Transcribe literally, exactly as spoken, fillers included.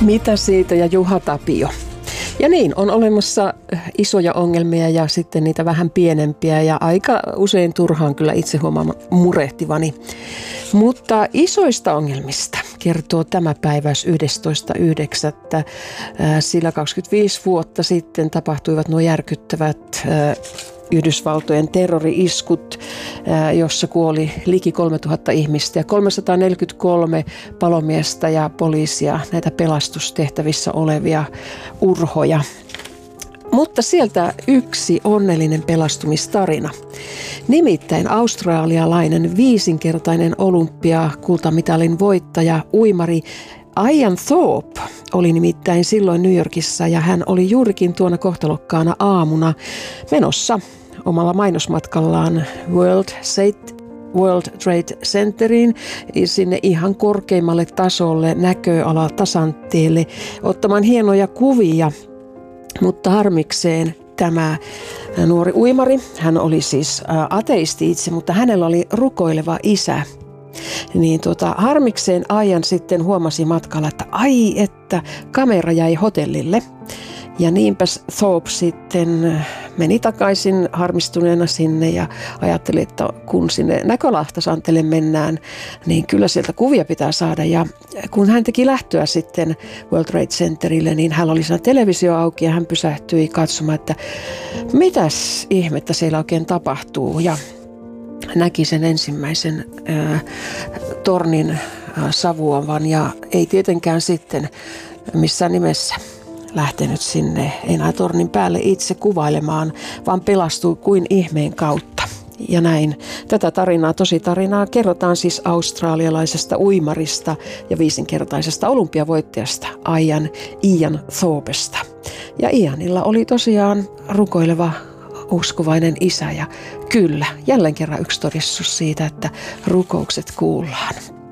Mitä siitä ja Juha Tapio. Ja niin, on olemassa isoja ongelmia ja sitten niitä vähän pienempiä ja aika usein turhaan kyllä itse huomaan murehtivani. Mutta isoista ongelmista kertoo tämä päiväys yhdestoista yhdeksättä Sillä kaksikymmentäviisi vuotta sitten tapahtuivat nuo järkyttävät Yhdysvaltojen terrori-iskut, jossa kuoli liki kolmetuhatta ihmistä ja kolmesataaneljäkymmentäkolme palomiestä ja poliisia, näitä pelastustehtävissä olevia urhoja. Mutta sieltä yksi onnellinen pelastumistarina. Nimittäin australialainen viisinkertainen olympiakultamitalin voittaja uimari Ian Thorpe oli nimittäin silloin New Yorkissa ja hän oli juurikin tuona kohtalokkaana aamuna menossa omalla mainosmatkallaan World, World Trade Centeriin, sinne ihan korkeimmalle tasolle, näköala tasanteelle, ottamaan hienoja kuvia, mutta harmikseen tämä nuori uimari, hän oli siis ateisti itse, mutta hänellä oli rukoileva isä. Niin tuota, harmikseen Ian sitten huomasi matkalla, että ai että kamera jäi hotellille. Ja niinpäs Thorpe sitten meni takaisin harmistuneena sinne ja ajatteli, että kun sinne näkölahtasantelle mennään, niin kyllä sieltä kuvia pitää saada. Ja kun hän teki lähtöä sitten World Trade Centerille, niin hän oli siinä televisio auki ja hän pysähtyi katsomaan, että mitäs ihmettä siellä oikein tapahtuu. Ja näki sen ensimmäisen ää, tornin ää, savuavan ja ei tietenkään sitten missään nimessä lähtenyt sinne enää tornin päälle itse kuvailemaan, vaan pelastui kuin ihmeen kautta. Ja näin tätä tarinaa, tosi tarinaa, kerrotaan siis australialaisesta uimarista ja viisinkertaisesta olympiavoittajasta Ian, Ian Thorpesta. Ja Ianilla oli tosiaan rukoileva uskovainen isä ja kyllä, jälleen kerran yksi todistus siitä, että rukoukset kuullaan.